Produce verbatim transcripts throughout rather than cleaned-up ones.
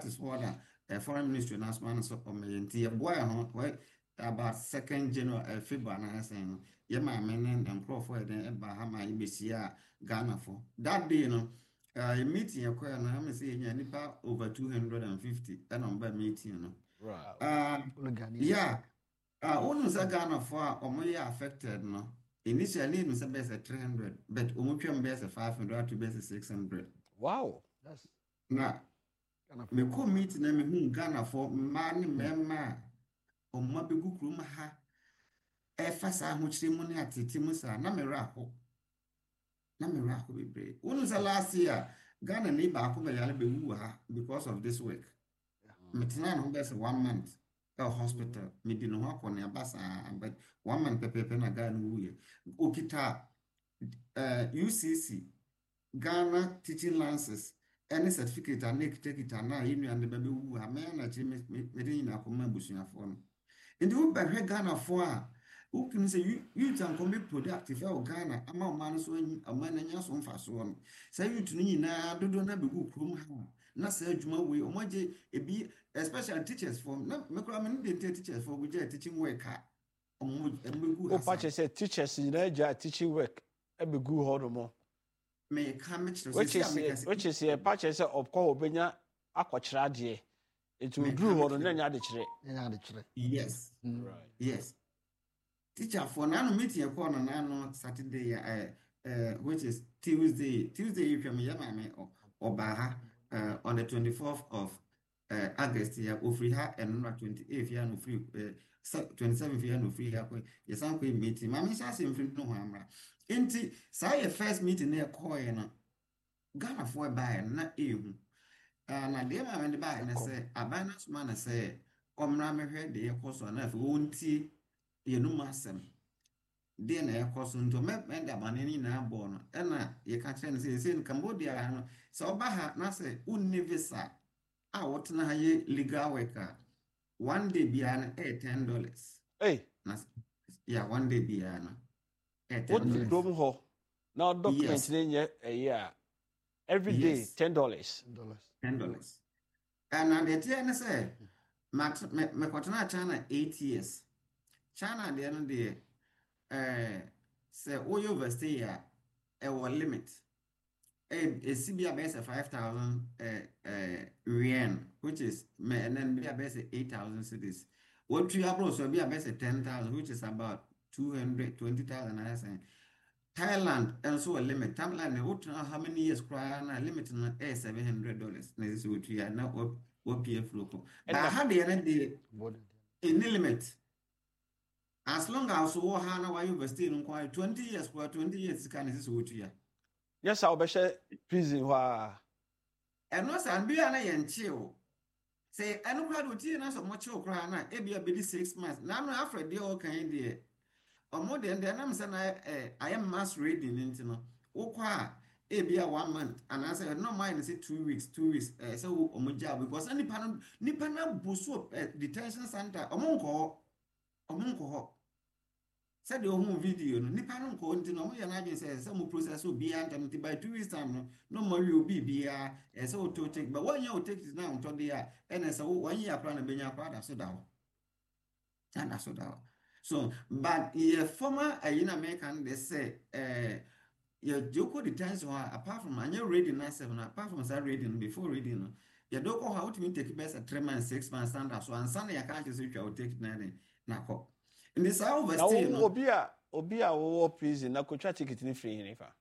is what a foreign ministry announcement so on me nti boy ho about second January February na saying ye ma men and Crawford and Bahama Ibesia Ghana for that day no uh meeting akwa na am say nya nipa over two hundred fifty and on by meeting no right uh yeah uh onu sa Ghana for omo ye affected no initially no say best three hundred but omo twam best five hundred to best six hundred wow That's na kind of me ko meet na me hu Ghana for man ne mema omma begu kurom ha e fa sa ho kire mu ne atete mu sa na me ra ho na me ra ho bebre unu sa last year Ghana ni ba ko be yale be wu ha because of this work me tena no be say one month at hospital me di no ho akọ ne abasa but one month pepepe na Ghana wu ye okita uh, U C C Ghana teaching license any certificate and make take it na inu and be wu ha me na chi me me di na ko ma busuafo no ndi wo bahwe Ghana fo a wo kin say youth and come be productive e Ghana ama man so ama na nya so mfa so no say youth no nyina dodo na be gu krom ha na say adwuma we o moje ebi especially teachers form na me kura me dey teachers for go je teaching work a o mo gu o pa che say teachers na ja teaching work e be gu ho do mo me ka me chiro which is which is a pa che say opko obenya akokyera de it will do ho no na nya de kire nya de kire yes right yes teacher for now meeting e call na no Saturday uh, uh, which is Tuesday Tuesday if you me yama me obaha uh, on the twenty-fourth of uh, August ya ofri ha and no twenty-eighth ya no free uh, twenty-seventh ya no free ya ko ya san ko meeting ma me sha se mfiri no ho amra enti say your first meeting na e call ye no Ghana for buy na ehu uh, na de ma me de buy na say abana man na say omra me hwe de e so na fe wonti yenum asem de na ekoso nto me menda banani na abo no e na ye ka kire ne se se Cambodia no so oba ha na se unni visa a wotna ha ye legal worker one day bia na e ten dollars hey na yeah one day bia na e ten what dollars dom ho now document yes. ne nye eh yeah every day Yes. ten dollars dollars. ten dollars and na de tie ne se mat me me kotena China eight years China de no de eh say o university ya e wo limit eh e si bia be say five thousand eh eh yuan which is me and then bia be say eight thousand cedis what you abroad so bia be say ten thousand which is about two hundred twenty thousand I say Thailand and so a limit Thailand what how many years cry na limit na eh seven hundred dollars na this what you na what what P F local but how the end the any limit as long as wo ha na wa university no kwa twenty years kwa twenty years kan is so tu ya yes I be share prison wa eno san bia na ye nche o say eno kwa do tie na so mo che okra na e bia be six months na no afre de o kan de o mo de de na mse na eh I am mass reading nti no wo kwa e bia one month and I say no mind say two weeks two weeks eh say o mo job because nipa no nipa na boso detention center o mo nko o mo nko said the home video no nipa no nko nti no mo ye na agin say say mo process obi antam nti by two weeks time no no mo wi obi bia e say o to take but when you take it now to there and say one year plan na benya kwa da so da ho and da so da ho so but your former uh, in American they say eh your joko the times apart from anya reading na seven apart from that reading before reading no your doko how to take best three months six months standard so and sana ya can't say you take na na ko in this overstay no obi a obi a wo prison na ko twa ticket ni free ni fa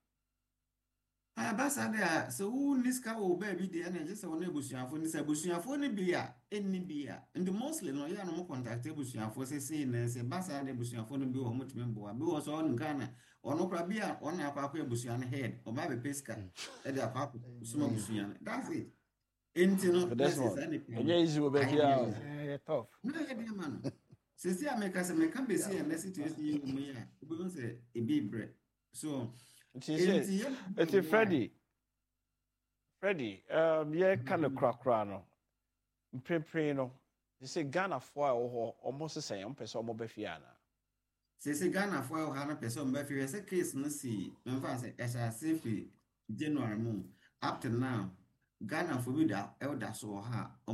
ah basa there so who niska wo ba bi dey na just won ebusuafo ni say ebusuafo ni bi a enni bi a and mostly no ya no mo contact ebusuafo say say na say basa there ebusuafo no bi wo mo timi mbo bi wo so on Ghana ono kra bi a on akwa akwa ebusuan head o ba be peska e dey akwa suma ebusuan that's it enti no that's is one anything enye easy wo be dia Eh tough. no e dey man sisi America say me can be see na situation yi mu ya obi say e be bre so enti enti Freddy Freddy um ye kind of crack crack no mpempren no they say Ghana for a wo almost say am pese omo ba fie ana sisi Ghana for a ha na person ba fie say case no see me fa say e sha safe January mu up to now Ghana for bi da elder so ha